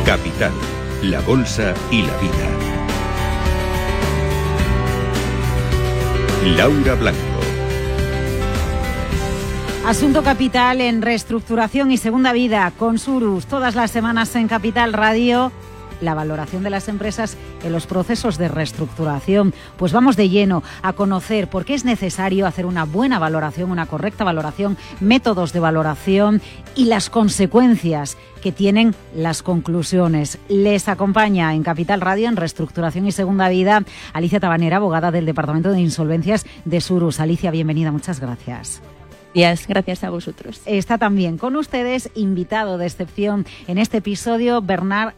Capital, la bolsa y la vida. Laura Blanco. Asunto Capital en reestructuración y segunda vida con Surus. Todas las semanas en Capital Radio, la valoración de las empresas en los procesos de reestructuración. Pues vamos de lleno a conocer por qué es necesario hacer una buena valoración, una correcta valoración, métodos de valoración y las consecuencias que tienen las conclusiones. Les acompaña en Capital Radio en reestructuración y segunda vida Alicia Tabanera, abogada del Departamento de Insolvencias de Surus. Alicia, bienvenida, muchas gracias. Gracias a vosotros. Está también con ustedes, invitado de excepción en este episodio, Bernard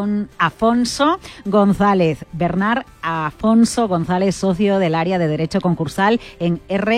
Afonso González. Bernard Afonso González, socio del área de Derecho Concursal en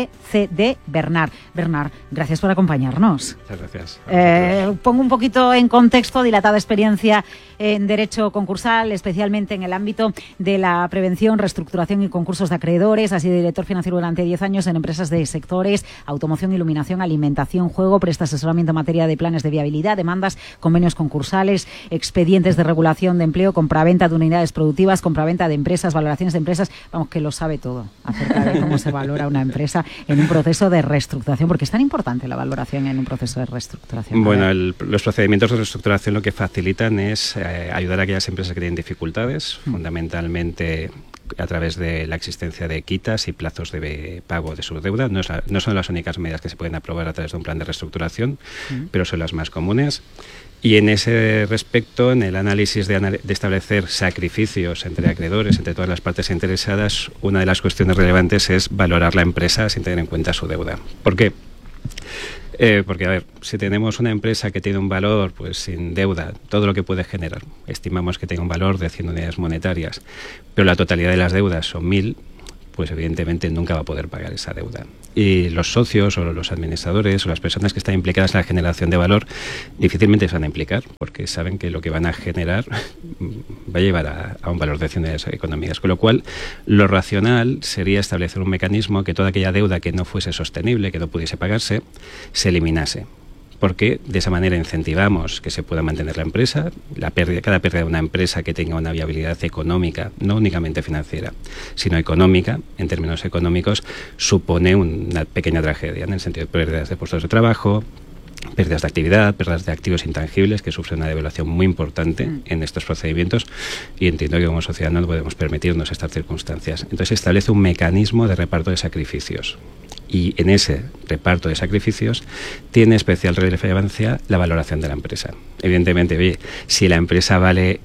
RCD Bernard. Bernard, gracias por acompañarnos. Muchas gracias. Pongo un poquito en contexto, dilatada experiencia en Derecho Concursal, especialmente en el ámbito de la prevención, reestructuración y concursos de acreedores. Ha sido director financiero durante 10 años en empresas de sectores automoción, iluminación, alimentación, juego, presta asesoramiento en materia de planes de viabilidad, demandas, convenios concursales, expedientes de regulación de empleo, compraventa de unidades productivas, compraventa de empresas, valoraciones de empresas. Vamos, que lo sabe todo acerca de cómo se valora una empresa en un proceso de reestructuración, porque es tan importante la valoración en un proceso de reestructuración. Bueno, los procedimientos de reestructuración lo que facilitan es ayudar a aquellas empresas que tienen dificultades, fundamentalmente a través de la existencia de quitas y plazos de pago de su deuda. No son las únicas medidas que se pueden aprobar a través de un plan de reestructuración, pero son las más comunes. Y en ese respecto, en el análisis de establecer sacrificios entre acreedores, entre todas las partes interesadas, una de las cuestiones relevantes es valorar la empresa sin tener en cuenta su deuda. ¿Por qué? Porque, a ver, si tenemos una empresa que tiene un valor, pues sin deuda, todo lo que puede generar, estimamos que tiene un valor de 100 unidades monetarias, pero la totalidad de las deudas son 1.000, pues evidentemente nunca va a poder pagar esa deuda. Y los socios o los administradores o las personas que están implicadas en la generación de valor difícilmente se van a implicar, porque saben que lo que van a generar va a llevar a un valor de 100 unidades económicas. Con lo cual, lo racional sería establecer un mecanismo que toda aquella deuda que no fuese sostenible, que no pudiese pagarse, se eliminase. Porque de esa manera incentivamos que se pueda mantener la empresa. Cada pérdida de una empresa que tenga una viabilidad económica, no únicamente financiera, sino económica, en términos económicos, supone una pequeña tragedia, en el sentido de pérdidas de puestos de trabajo, pérdidas de actividad, pérdidas de activos intangibles que sufren una devaluación muy importante en estos procedimientos, y entiendo que como sociedad no podemos permitirnos estas circunstancias. Entonces se establece un mecanismo de reparto de sacrificios. Y en ese reparto de sacrificios tiene especial relevancia la valoración de la empresa. Evidentemente, oye, si la empresa vale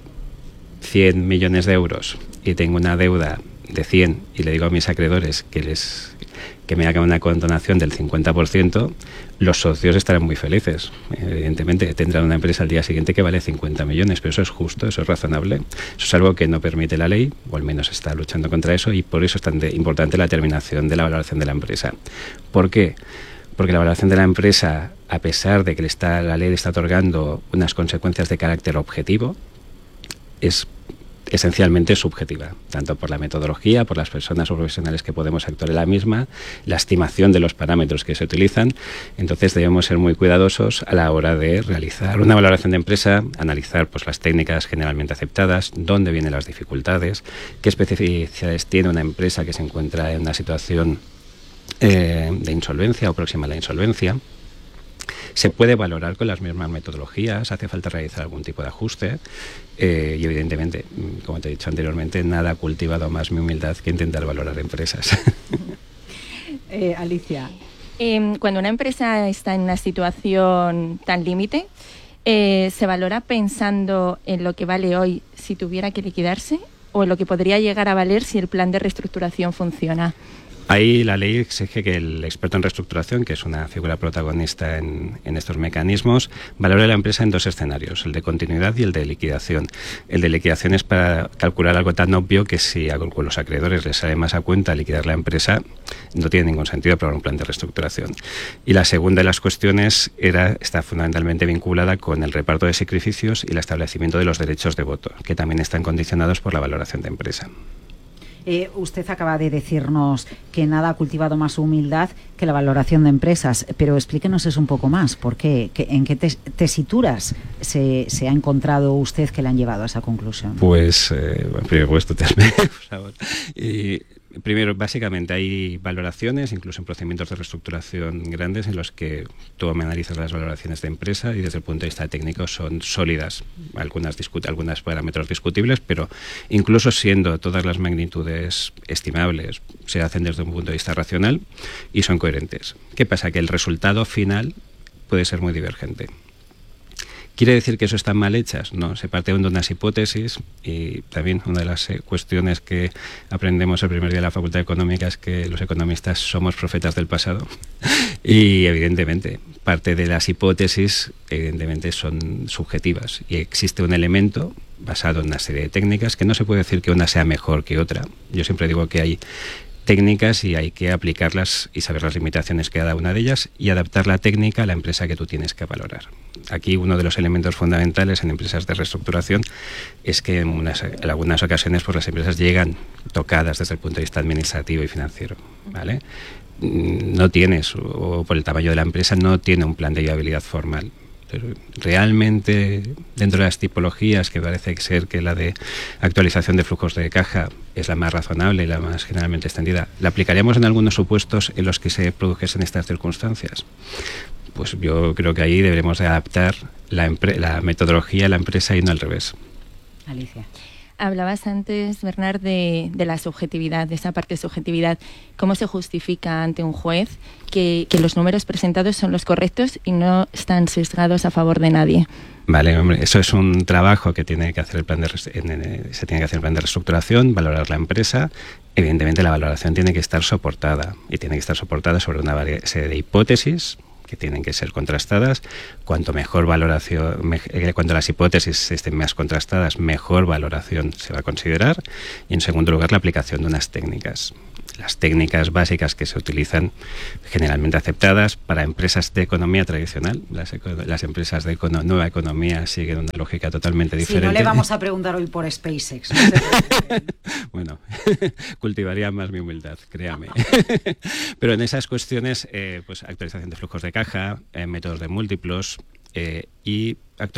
100 millones de euros y tengo una deuda de 100 y le digo a mis acreedores que me hagan una condonación del 50%, los socios estarán muy felices. Evidentemente tendrán una empresa al día siguiente que vale 50 millones, pero eso es justo, eso es razonable. Eso es algo que no permite la ley, o al menos está luchando contra eso, y por eso es tan importante la determinación de la valoración de la empresa. ¿Por qué? Porque la valoración de la empresa, a pesar de que la ley le está otorgando unas consecuencias de carácter objetivo, es esencialmente subjetiva, tanto por la metodología, por las personas o profesionales que podemos actuar en la misma, la estimación de los parámetros que se utilizan. Entonces debemos ser muy cuidadosos a la hora de realizar una valoración de empresa, analizar pues las técnicas generalmente aceptadas, dónde vienen las dificultades, qué especificidades tiene una empresa que se encuentra en una situación de insolvencia o próxima a la insolvencia. Se puede valorar con las mismas metodologías, hace falta realizar algún tipo de ajuste y evidentemente, como te he dicho anteriormente, nada ha cultivado más mi humildad que intentar valorar empresas. Alicia. Cuando una empresa está en una situación tan límite, ¿se valora pensando en lo que vale hoy si tuviera que liquidarse o en lo que podría llegar a valer si el plan de reestructuración funciona? Ahí la ley exige que el experto en reestructuración, que es una figura protagonista en estos mecanismos, valore la empresa en dos escenarios, el de continuidad y el de liquidación. El de liquidación es para calcular algo tan obvio que si a los acreedores les sale más a cuenta liquidar la empresa, no tiene ningún sentido aprobar un plan de reestructuración. Y la segunda de las cuestiones está fundamentalmente vinculada con el reparto de sacrificios y el establecimiento de los derechos de voto, que también están condicionados por la valoración de empresa. Usted acaba de decirnos que nada ha cultivado más su humildad que la valoración de empresas, pero explíquenos eso un poco más. ¿Por qué? ¿En qué tesituras se ha encontrado usted que le han llevado a esa conclusión? Pues, primero puesto, por favor. Primero, básicamente hay valoraciones, incluso en procedimientos de reestructuración grandes, en los que tú analizas las valoraciones de empresa y desde el punto de vista técnico son sólidas. Algunas parámetros discutibles, pero incluso siendo todas las magnitudes estimables, se hacen desde un punto de vista racional y son coherentes. ¿Qué pasa? Que el resultado final puede ser muy divergente. ¿Quiere decir que eso están mal hechas? No, se parte de unas hipótesis y también una de las cuestiones que aprendemos el primer día de la Facultad de Económica es que los economistas somos profetas del pasado y evidentemente parte de las hipótesis evidentemente son subjetivas y existe un elemento basado en una serie de técnicas que no se puede decir que una sea mejor que otra. Yo siempre digo que hay técnicas y hay que aplicarlas y saber las limitaciones que cada una de ellas y adaptar la técnica a la empresa que tú tienes que valorar. Aquí uno de los elementos fundamentales en empresas de reestructuración es que en algunas ocasiones pues las empresas llegan tocadas desde el punto de vista administrativo y financiero, ¿vale? No tienes, o por el tamaño de la empresa, no tiene un plan de viabilidad formal. Pero realmente dentro de las tipologías, que parece ser que la de actualización de flujos de caja es la más razonable y la más generalmente extendida, ¿la aplicaríamos en algunos supuestos en los que se produjesen estas circunstancias? Pues yo creo que ahí deberemos de adaptar la metodología a la empresa y no al revés. Alicia. Hablabas antes, Bernard, de la subjetividad, de esa parte de subjetividad. ¿Cómo se justifica ante un juez que los números presentados son los correctos y no están sesgados a favor de nadie? Vale, hombre, eso es un trabajo que tiene que hacer se tiene que hacer el plan de reestructuración, valorar la empresa. Evidentemente la valoración tiene que estar soportada y tiene que estar soportada sobre una serie de hipótesis que tienen que ser contrastadas. Cuanto mejor valoración, cuanto las hipótesis estén más contrastadas, mejor valoración se va a considerar. Y en segundo lugar, la aplicación de unas técnicas. Las técnicas básicas que se utilizan, generalmente aceptadas para empresas de economía tradicional. Las empresas de nueva economía siguen una lógica totalmente diferente. Si no le vamos a preguntar hoy por SpaceX. No bueno, cultivaría más mi humildad, créame. Pero en esas cuestiones, pues actualización de flujos de caja, métodos de múltiplos y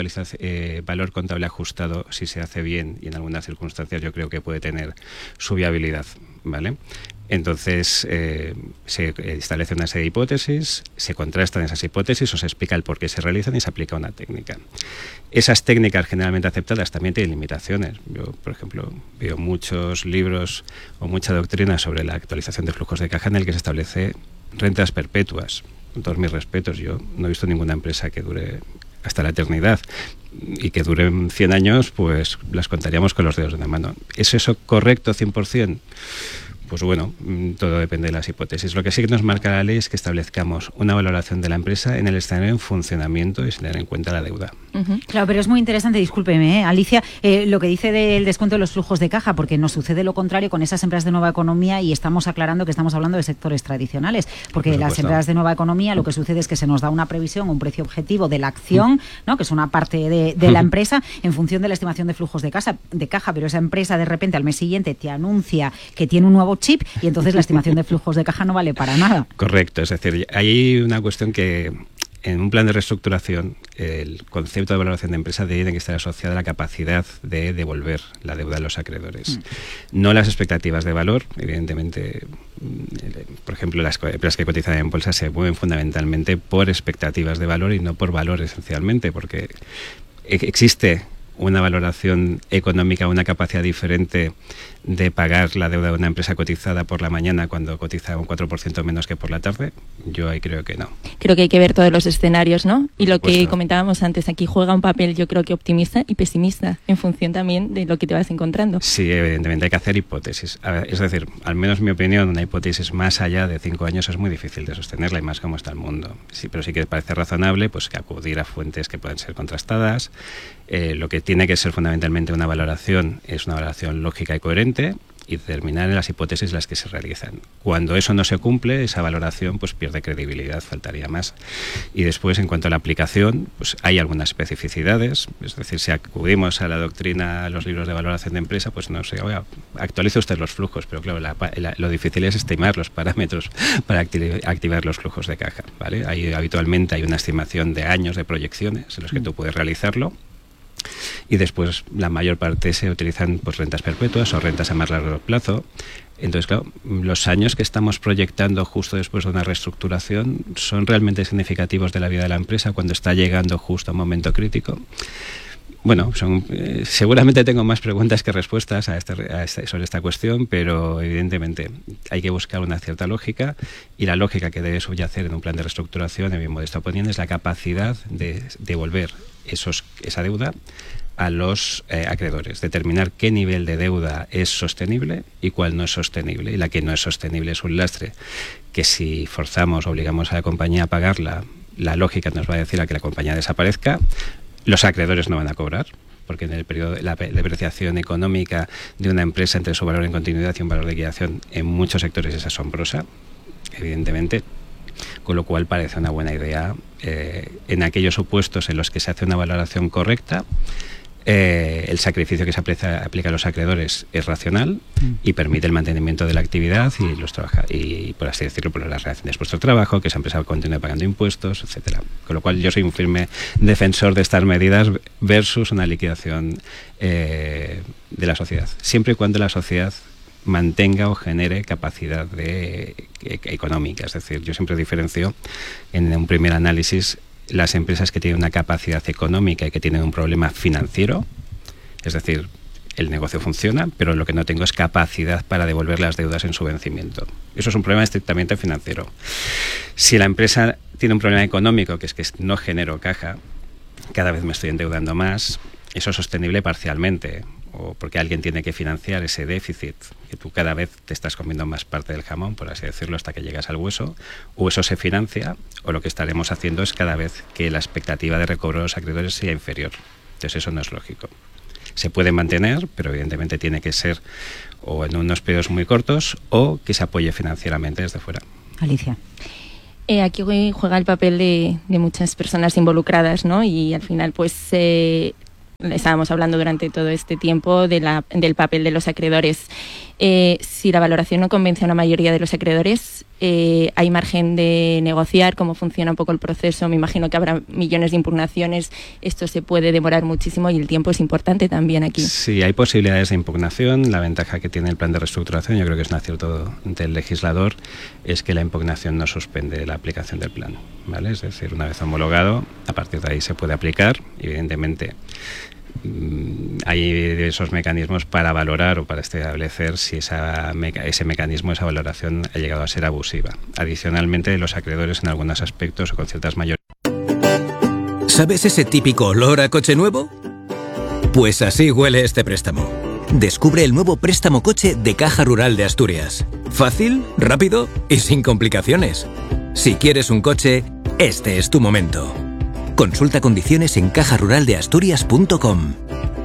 valor contable ajustado, si se hace bien y en algunas circunstancias yo creo que puede tener su viabilidad, ¿vale? Entonces se establece una serie de hipótesis, se contrastan esas hipótesis o se explica el por qué se realizan y se aplica una técnica. Esas técnicas generalmente aceptadas también tienen limitaciones. Yo, por ejemplo, veo muchos libros o mucha doctrina sobre la actualización de flujos de caja en el que se establece rentas perpetuas. Con todos mis respetos, yo no he visto ninguna empresa que dure hasta la eternidad y que duren 100 años, pues las contaríamos con los dedos de una mano. ¿Es eso correcto 100%? Pues bueno, todo depende de las hipótesis. Lo que sí que nos marca la ley es que establezcamos una valoración de la empresa en el escenario en funcionamiento y sin tener en cuenta la deuda. Claro, pero es muy interesante, discúlpeme, Alicia, lo que dice del descuento de los flujos de caja, porque nos sucede lo contrario con esas empresas de nueva economía y estamos aclarando que estamos hablando de sectores tradicionales, porque las empresas de nueva economía lo que sucede es que se nos da una previsión, un precio objetivo de la acción, ¿no?, que es una parte de la empresa, en función de la estimación de flujos de caja, pero esa empresa de repente al mes siguiente te anuncia que tiene un nuevo chip y entonces la estimación de flujos de caja no vale para nada. Correcto, es decir, hay una cuestión que en un plan de reestructuración el concepto de valoración de empresa tiene que estar asociado a la capacidad de devolver la deuda a los acreedores. No las expectativas de valor, evidentemente, por ejemplo, las empresas que cotizan en bolsa se mueven fundamentalmente por expectativas de valor y no por valor esencialmente, porque existe una valoración económica, una capacidad diferente de pagar la deuda de una empresa cotizada por la mañana cuando cotiza un 4% menos que por la tarde. Yo ahí creo que no. Creo que hay que ver todos los escenarios, ¿no? Y lo que comentábamos antes, aquí juega un papel yo creo que optimista y pesimista en función también de lo que te vas encontrando. Sí, evidentemente hay que hacer hipótesis. Es decir, al menos en mi opinión, una hipótesis más allá de 5 años es muy difícil de sostenerla y más como está el mundo. Sí, pero sí que parece razonable pues que acudir a fuentes que puedan ser contrastadas. Lo que tiene que ser fundamentalmente una valoración es una valoración lógica y coherente y determinar las hipótesis en las que se realizan. Cuando eso no se cumple, esa valoración pues pierde credibilidad, faltaría más. Y después, en cuanto a la aplicación, pues hay algunas especificidades, es decir, si acudimos a la doctrina, a los libros de valoración de empresa, pues no sé, oiga, actualice usted los flujos, pero claro, lo difícil es estimar los parámetros para activar los flujos de caja, ¿vale? Habitualmente hay una estimación de años de proyecciones en los que tú puedes realizarlo. Y después la mayor parte se utilizan pues rentas perpetuas o rentas a más largo plazo. Entonces, claro, los años que estamos proyectando justo después de una reestructuración son realmente significativos de la vida de la empresa cuando está llegando justo a un momento crítico. Bueno, seguramente tengo más preguntas que respuestas sobre esta cuestión, pero evidentemente hay que buscar una cierta lógica, y la lógica que debe subyacer en un plan de reestructuración, en mi modesta opinión, es la capacidad de devolver esa deuda a los acreedores, determinar qué nivel de deuda es sostenible y cuál no es sostenible, y la que no es sostenible es un lastre que si forzamos, obligamos a la compañía a pagarla, la lógica nos va a decir a que la compañía desaparezca. Los acreedores no van a cobrar, porque en el periodo la depreciación económica de una empresa entre su valor en continuidad y un valor de liquidación en muchos sectores es asombrosa, evidentemente, con lo cual parece una buena idea en aquellos supuestos en los que se hace una valoración correcta. El sacrificio que se aplica a los acreedores es racional y permite el mantenimiento de la actividad y por así decirlo, por las relaciones puesto de trabajo, que esa empresa continúe pagando impuestos, etcétera. Con lo cual yo soy un firme defensor de estas medidas versus una liquidación de la sociedad, siempre y cuando la sociedad mantenga o genere capacidad económica. Es decir, yo siempre diferencio en un primer análisis las empresas que tienen una capacidad económica y que tienen un problema financiero, es decir, el negocio funciona, pero lo que no tengo es capacidad para devolver las deudas en su vencimiento. Eso es un problema estrictamente financiero. Si la empresa tiene un problema económico, que es que no genero caja, cada vez me estoy endeudando más, eso es sostenible parcialmente, o porque alguien tiene que financiar ese déficit, que tú cada vez te estás comiendo más parte del jamón, por así decirlo, hasta que llegas al hueso, o eso se financia, o lo que estaremos haciendo es cada vez que la expectativa de recobro de los acreedores sea inferior. Entonces eso no es lógico. Se puede mantener, pero evidentemente tiene que ser o en unos periodos muy cortos o que se apoye financieramente desde fuera. Alicia. Aquí juega el papel de muchas personas involucradas, ¿no? Y al final, pues, estábamos hablando durante todo este tiempo del papel de los acreedores. Si la valoración no convence a una mayoría de los acreedores, hay margen de negociar cómo funciona un poco el proceso. Me imagino que habrá millones de impugnaciones. Esto se puede demorar muchísimo y el tiempo es importante también aquí. Sí, hay posibilidades de impugnación. La ventaja que tiene el plan de reestructuración, yo creo que es un acierto del legislador, es que la impugnación no suspende la aplicación del plan, ¿vale? Es decir, una vez homologado, a partir de ahí se puede aplicar. Evidentemente, hay esos mecanismos para valorar o para establecer si ese mecanismo, esa valoración ha llegado a ser abusiva. Adicionalmente, los acreedores en algunos aspectos o con ciertas mayorías. ¿Sabes ese típico olor a coche nuevo? Pues así huele este préstamo. Descubre el nuevo préstamo coche de Caja Rural de Asturias. Fácil, rápido y sin complicaciones. Si quieres un coche, este es tu momento. Consulta condiciones en cajaruraldeasturias.com.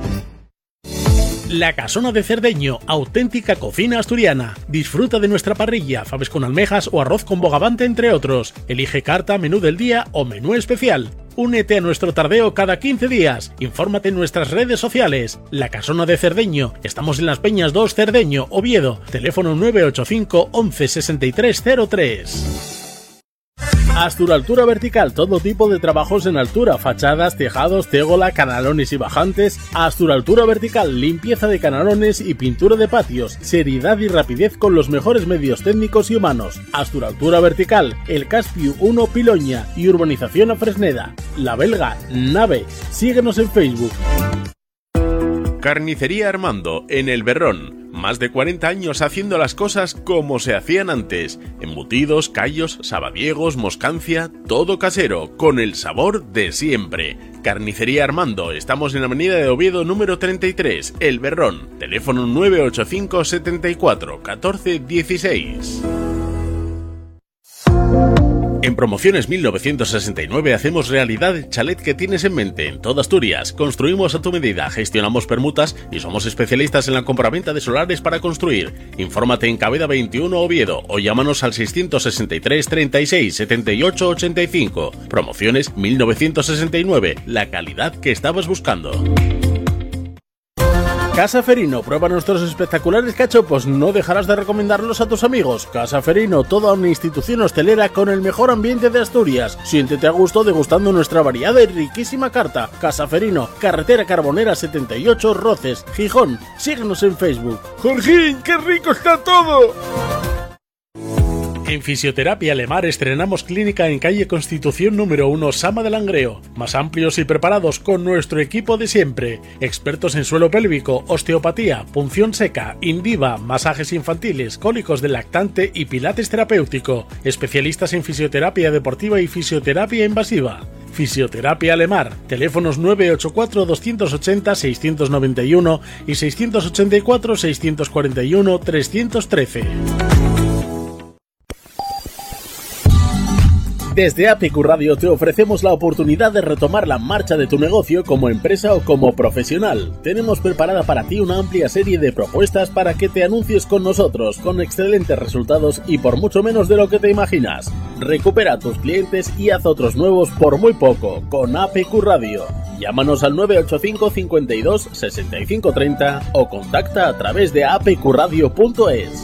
La Casona de Cerdeño, auténtica cocina asturiana. Disfruta de nuestra parrilla, faves con almejas o arroz con bogavante, entre otros. Elige carta, menú del día o menú especial. Únete a nuestro tardeo cada 15 días. Infórmate en nuestras redes sociales. La Casona de Cerdeño. Estamos en Las Peñas 2, Cerdeño, Oviedo. Teléfono 985 11 63 03. Asturaltura Vertical, todo tipo de trabajos en altura, fachadas, tejados, tegola, canalones y bajantes. Asturaltura Vertical, limpieza de canalones y pintura de patios, seriedad y rapidez con los mejores medios técnicos y humanos. Asturaltura Vertical, El Caspiu 1 Piloña y Urbanización a Fresneda. La Belga, Nave. Síguenos en Facebook. Carnicería Armando, en El Berrón. Más de 40 años haciendo las cosas como se hacían antes. Embutidos, callos, sabadiegos, moscancia, todo casero, con el sabor de siempre. Carnicería Armando, estamos en la avenida de Oviedo número 33, El Berrón. Teléfono 985 74 14 16. En Promociones 1969 hacemos realidad el chalet que tienes en mente en toda Asturias. Construimos a tu medida, gestionamos permutas y somos especialistas en la compraventa de solares para construir. Infórmate en Cabeda 21 Oviedo o llámanos al 663 36 78 85. Promociones 1969, la calidad que estabas buscando. Casa Ferino, prueba nuestros espectaculares cachopos, no dejarás de recomendarlos a tus amigos. Casa Ferino, toda una institución hostelera con el mejor ambiente de Asturias. Siéntete a gusto degustando nuestra variada y riquísima carta. Casa Ferino, carretera Carbonera 78, Roces, Gijón. Síguenos en Facebook. ¡Jorgín, qué rico está todo! En Fisioterapia Alemar estrenamos clínica en calle Constitución número 1, Sama de Langreo. Más amplios y preparados con nuestro equipo de siempre. Expertos en suelo pélvico, osteopatía, punción seca, Indiva, masajes infantiles, cólicos del lactante y pilates terapéutico. Especialistas en fisioterapia deportiva y fisioterapia invasiva. Fisioterapia Alemar. Teléfonos 984-280-691 y 684-641-313. Desde APQ Radio te ofrecemos la oportunidad de retomar la marcha de tu negocio como empresa o como profesional. Tenemos preparada para ti una amplia serie de propuestas para que te anuncies con nosotros, con excelentes resultados y por mucho menos de lo que te imaginas. Recupera a tus clientes y haz otros nuevos por muy poco, con APQ Radio. Llámanos al 985 52 65 30 o contacta a través de apqradio.es.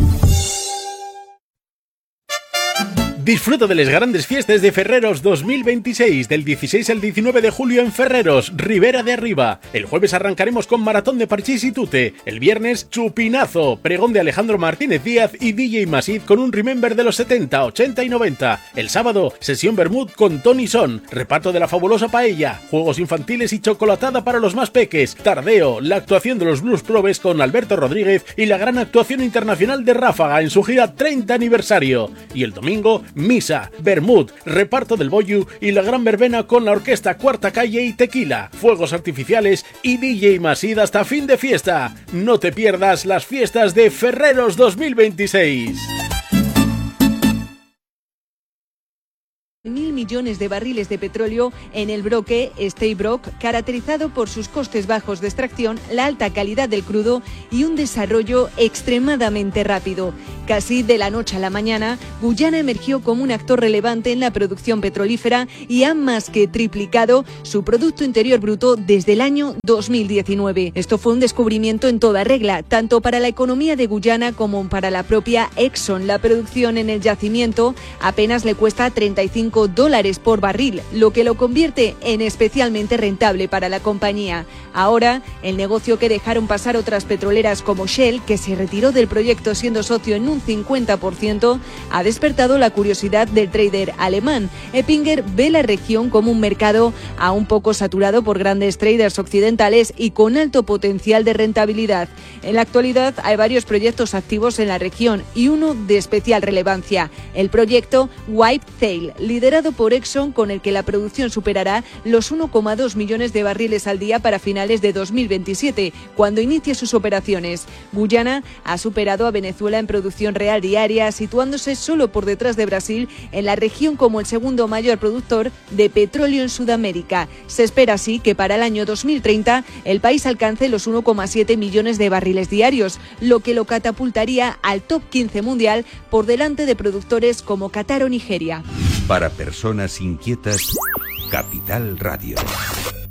Disfruta de las grandes fiestas de Ferreros 2026, del 16 al 19 de julio en Ferreros, Ribera de Arriba. El jueves arrancaremos con maratón de parchís y tute. El viernes, chupinazo, pregón de Alejandro Martínez Díaz y DJ Masid con un remember de los 70, 80 y 90. El sábado, sesión Bermud con Tony Son, reparto de la fabulosa paella, juegos infantiles y chocolatada para los más peques. Tardeo, la actuación de los Blues Probes con Alberto Rodríguez y la gran actuación internacional de Ráfaga en su gira 30 aniversario. Y el domingo, misa, Bermud, reparto del Boyu y la gran verbena con la orquesta Cuarta Calle y Tequila, fuegos artificiales y DJ Masid hasta fin de fiesta. No te pierdas las fiestas de Ferreros 2026. 1.000 millones de barriles de petróleo en el bloque Stabroek, caracterizado por sus costes bajos de extracción, la alta calidad del crudo y un desarrollo extremadamente rápido. Casi de la noche a la mañana, Guyana emergió como un actor relevante en la producción petrolífera y ha más que triplicado su Producto Interior Bruto desde el año 2019. Esto fue un descubrimiento en toda regla, tanto para la economía de Guyana como para la propia Exxon. La producción en el yacimiento apenas le cuesta $35 por barril, lo que lo convierte en especialmente rentable para la compañía. Ahora, el negocio que dejaron pasar otras petroleras como Shell, que se retiró del proyecto siendo socio en un 50%, ha despertado la curiosidad del trader alemán. Eppinger ve la región como un mercado aún poco saturado por grandes traders occidentales y con alto potencial de rentabilidad. En la actualidad hay varios proyectos activos en la región y uno de especial relevancia, el proyecto Whitetail, liderado por Exxon, con el que la producción superará los 1,2 millones de barriles al día para finales de 2027, cuando inicie sus operaciones. Guyana ha superado a Venezuela en producción real diaria, situándose solo por detrás de Brasil en la región como el segundo mayor productor de petróleo en Sudamérica. Se espera así que para el año 2030 el país alcance los 1,7 millones de barriles diarios, lo que lo catapultaría al top 15 mundial por delante de productores como Qatar o Nigeria. Para personas inquietas, Capital Radio.